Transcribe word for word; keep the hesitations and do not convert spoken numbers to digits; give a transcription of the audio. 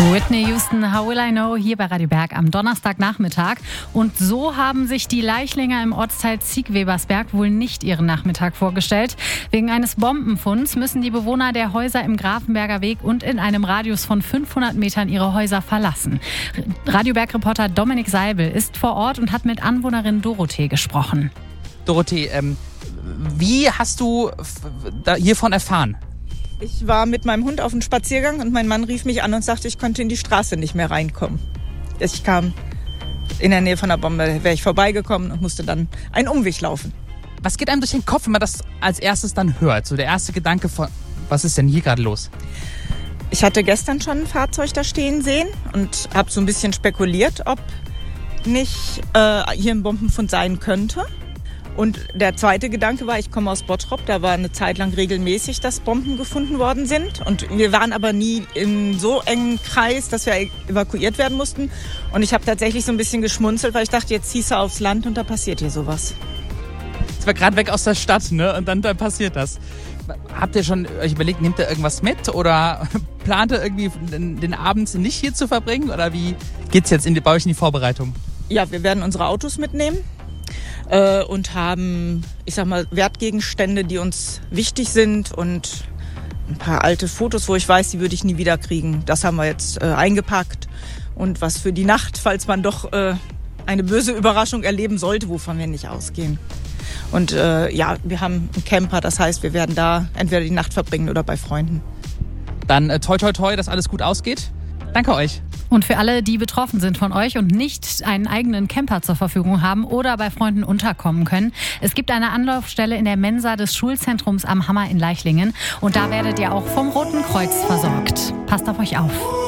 Whitney Houston, How Will I Know, hier bei Radio Berg am Donnerstagnachmittag. Und so haben sich die Leichlinger im Ortsteil Ziegwebersberg wohl nicht ihren Nachmittag vorgestellt. Wegen eines Bombenfunds müssen die Bewohner der Häuser im Grafenberger Weg und in einem Radius von fünfhundert Metern ihre Häuser verlassen. Radio Berg-Reporter Dominik Seibel ist vor Ort und hat mit Anwohnerin Dorothee gesprochen. Dorothee, ähm, wie hast du f- da hiervon erfahren? Ich war mit meinem Hund auf einem Spaziergang und mein Mann rief mich an und sagte, ich konnte in die Straße nicht mehr reinkommen. Ich kam in der Nähe von der Bombe, wäre ich vorbeigekommen und musste dann einen Umweg laufen. Was geht einem durch den Kopf, wenn man das als erstes dann hört? So der erste Gedanke von, was ist denn hier gerade los? Ich hatte gestern schon ein Fahrzeug da stehen sehen und habe so ein bisschen spekuliert, ob nicht äh, hier ein Bombenfund sein könnte. Und der zweite Gedanke war, ich komme aus Bottrop, da war eine Zeit lang regelmäßig, dass Bomben gefunden worden sind. Und wir waren aber nie in so engen Kreis, dass wir evakuiert werden mussten. Und ich habe tatsächlich so ein bisschen geschmunzelt, weil ich dachte, jetzt ziehst du aufs Land und da passiert hier sowas. Jetzt war gerade weg aus der Stadt, ne? Und dann, dann passiert das. Habt ihr schon euch überlegt, nehmt ihr irgendwas mit oder plant ihr irgendwie den, den Abend nicht hier zu verbringen? Oder wie geht's jetzt in die, bei euch in die Vorbereitung? Ja, wir werden unsere Autos mitnehmen. Und haben, ich sag mal, Wertgegenstände, die uns wichtig sind und ein paar alte Fotos, wo ich weiß, die würde ich nie wieder kriegen. Das haben wir jetzt äh, eingepackt und was für die Nacht, falls man doch äh, eine böse Überraschung erleben sollte, wovon wir nicht ausgehen. Und äh, ja, wir haben einen Camper, das heißt, wir werden da entweder die Nacht verbringen oder bei Freunden. Dann äh, toi toi toi, dass alles gut ausgeht. Danke euch. Und für alle, die betroffen sind von euch und nicht einen eigenen Camper zur Verfügung haben oder bei Freunden unterkommen können, es gibt eine Anlaufstelle in der Mensa des Schulzentrums am Hammer in Leichlingen und da werdet ihr auch vom Roten Kreuz versorgt. Passt auf euch auf.